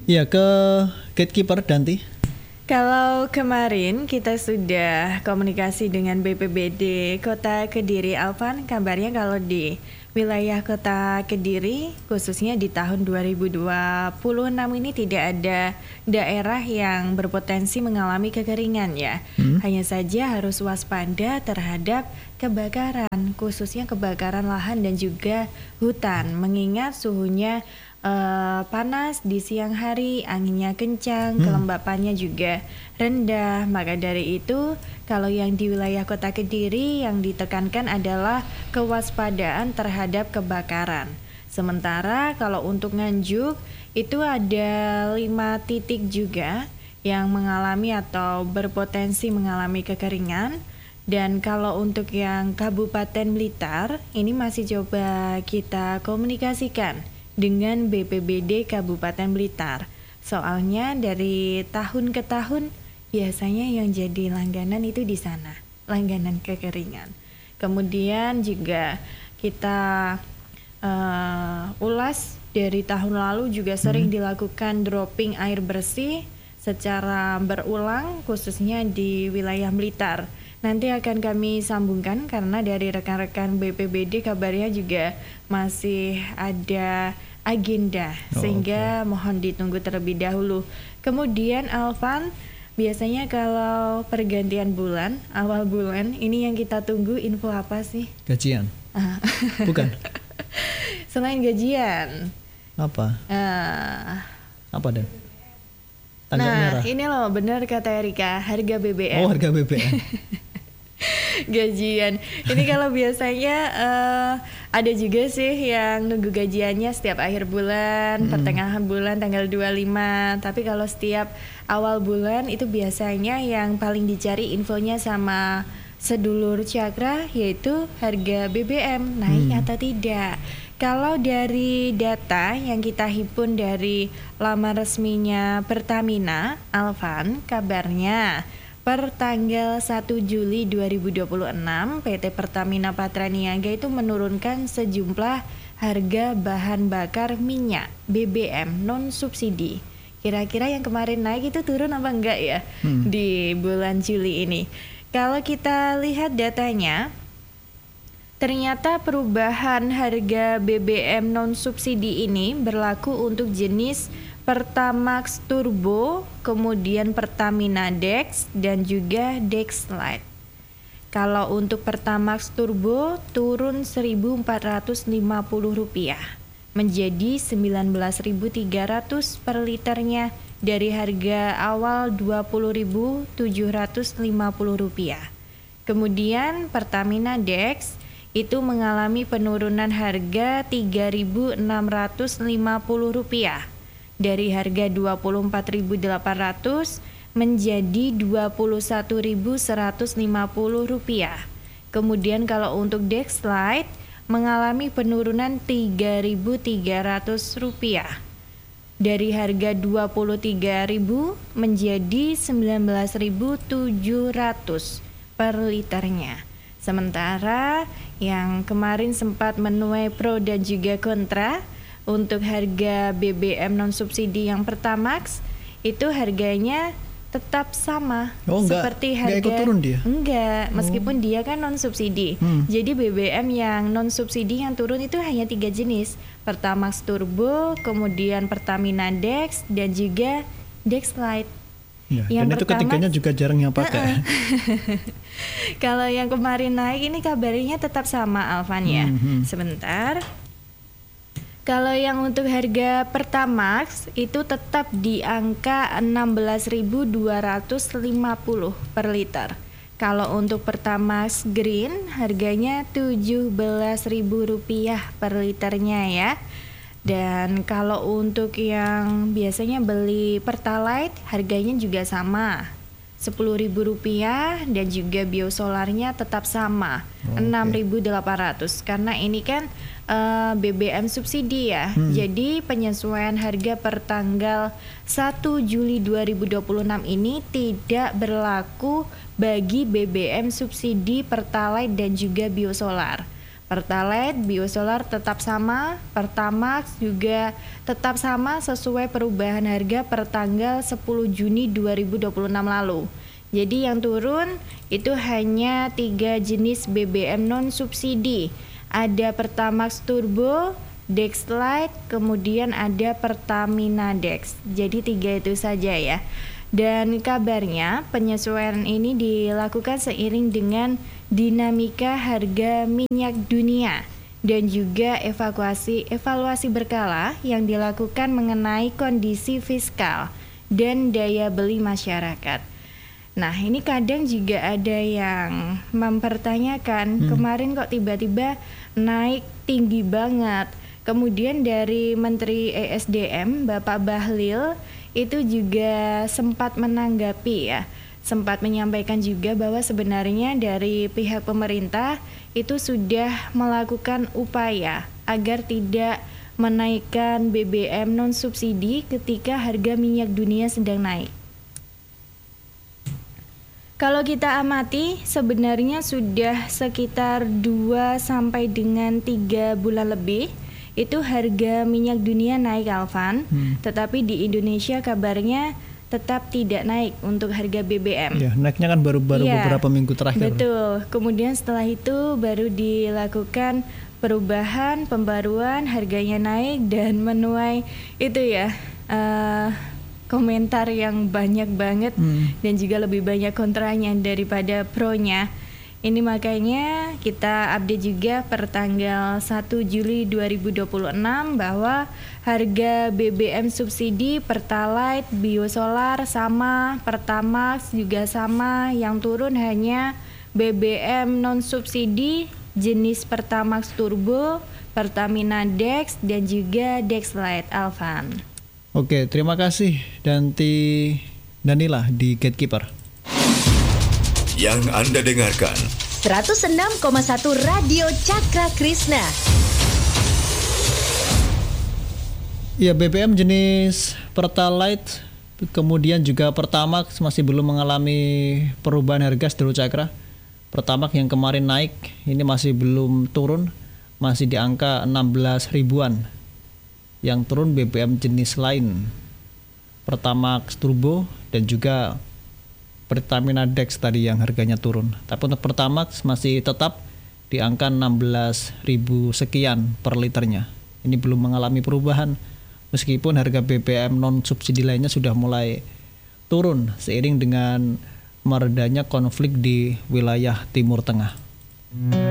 Ya, ke gatekeeper Danti. Kalau kemarin kita sudah komunikasi dengan BPBD Kota Kediri, Alvan, kabarnya kalau di wilayah Kota Kediri khususnya di tahun 2026 ini tidak ada daerah yang berpotensi mengalami kekeringan ya. Hanya saja harus waspada terhadap kebakaran, khususnya kebakaran lahan dan juga hutan, mengingat suhunya panas di siang hari, anginnya kencang, kelembapannya juga rendah. Maka dari itu, kalau yang di wilayah Kota Kediri yang ditekankan adalah kewaspadaan terhadap kebakaran. Sementara kalau untuk Nganjuk itu ada 5 titik juga yang mengalami atau berpotensi mengalami kekeringan. Dan kalau untuk yang Kabupaten Blitar, ini masih coba kita komunikasikan dengan BPBD Kabupaten Blitar. Soalnya dari tahun ke tahun biasanya yang jadi langganan itu di sana, langganan kekeringan. Kemudian juga kita ulas dari tahun lalu juga sering dilakukan dropping air bersih secara berulang khususnya di wilayah Blitar. Nanti akan kami sambungkan karena dari rekan-rekan BPBD kabarnya juga masih ada agenda sehingga mohon ditunggu terlebih dahulu. Kemudian Alvan, biasanya kalau pergantian bulan, awal bulan ini yang kita tunggu info apa sih? Gajian. Bukan. Selain gajian. Apa? Apa Dan? Tanda merah. Ini loh benar kata Erika, harga BBM. Oh, harga BBM. Gajian. Ini kalau biasanya ada juga sih yang nunggu gajiannya setiap akhir bulan, pertengahan bulan tanggal 25. Tapi kalau setiap awal bulan itu biasanya yang paling dicari infonya sama sedulur Cakra yaitu harga BBM naik atau tidak. Kalau dari data yang kita himpun dari laman resminya Pertamina, Alvan, kabarnya per tanggal 1 Juli 2026, PT Pertamina Patraniaga itu menurunkan sejumlah harga bahan bakar minyak BBM non-subsidi. Kira-kira yang kemarin naik itu turun apa enggak ya di bulan Juli ini? Kalau kita lihat datanya, ternyata perubahan harga BBM non-subsidi ini berlaku untuk jenis Pertamax Turbo, kemudian Pertamina Dex, dan juga Dex Lite. Kalau untuk Pertamax Turbo turun Rp1.450 menjadi Rp19.300 per liternya dari harga awal Rp20.750. Kemudian Pertamina Dex itu mengalami penurunan harga Rp3.650 dari harga Rp24.800 menjadi Rp21.150. Kemudian kalau untuk Dex Lite mengalami penurunan Rp3.300 dari harga Rp23.000 menjadi Rp19.700 per liternya. Sementara yang kemarin sempat menuai pro dan juga kontra untuk harga BBM non subsidi yang Pertamax itu harganya tetap sama seperti harga ikut turun dia? Enggak, meskipun dia kan non subsidi. Jadi BBM yang non subsidi yang turun itu hanya 3 jenis, Pertamax Turbo, kemudian Pertamina Dex dan juga Dex Lite. Ya, yang dan itu ketiganya juga jarang yang pakai. Kalau yang kemarin naik ini kabarnya tetap sama Alvan ya. Sebentar. Kalau yang untuk harga Pertamax itu tetap di angka Rp16.250 per liter. Kalau untuk Pertamax Green harganya Rp17.000 per liternya ya. Dan kalau untuk yang biasanya beli Pertalite harganya juga sama, Rp10.000 dan juga biosolarnya tetap sama, Rp6.800 karena ini kan BBM subsidi ya. Jadi penyesuaian harga per tanggal 1 Juli 2026 ini tidak berlaku bagi BBM subsidi Pertalite dan juga biosolar. Pertalite, biosolar tetap sama, Pertamax juga tetap sama sesuai perubahan harga per tanggal 10 Juni 2026 lalu. Jadi yang turun itu hanya 3 jenis BBM non subsidi. Ada Pertamax Turbo, Dexlite, kemudian ada Pertamina Dex. Jadi 3 itu saja ya. Dan kabarnya penyesuaian ini dilakukan seiring dengan dinamika harga minyak dunia dan juga evaluasi berkala yang dilakukan mengenai kondisi fiskal dan daya beli masyarakat. Nah, ini kadang juga ada yang mempertanyakan kemarin kok tiba-tiba naik tinggi banget. Kemudian dari Menteri ESDM Bapak Bahlil itu juga sempat menanggapi ya, sempat menyampaikan juga bahwa sebenarnya dari pihak pemerintah itu sudah melakukan upaya agar tidak menaikkan BBM non subsidi ketika harga minyak dunia sedang naik. Kalau kita amati sebenarnya sudah sekitar 2 sampai dengan 3 bulan lebih itu harga minyak dunia naik, Alvan. Tetapi di Indonesia kabarnya tetap tidak naik untuk harga BBM. Ya, naiknya kan baru beberapa minggu terakhir. Betul. Kemudian setelah itu baru dilakukan perubahan, pembaruan, harganya naik dan menuai itu ya komentar yang banyak banget dan juga lebih banyak kontranya daripada pronya. Ini makanya kita update juga per tanggal 1 Juli 2026 bahwa harga BBM subsidi Pertalite, biosolar sama, Pertamax juga sama, yang turun hanya BBM non subsidi jenis Pertamax Turbo, Pertamina Dex dan juga Dexlite, Alvan. Oke, terima kasih Danila di Gatekeeper. Yang Anda dengarkan 106,1 Radio Cakra Krishna. Ya, BBM jenis Pertalite kemudian juga Pertamax masih belum mengalami perubahan harga seluruh Cakra. Pertamax yang kemarin naik ini masih belum turun, masih di angka 16 ribuan. Yang turun BBM jenis lain Pertamax Turbo dan juga Pertamina Dex tadi yang harganya turun. Tapi untuk Pertamax masih tetap di angka 16.000 sekian per liternya. Ini belum mengalami perubahan meskipun harga BBM non subsidi lainnya sudah mulai turun seiring dengan meredanya konflik di wilayah Timur Tengah.